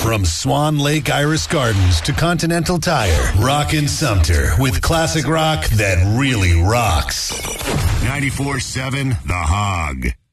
From Swan Lake Iris Gardens to Continental Tire, Rockin' Sumter with classic rock that really rocks. 94.7 The Hog.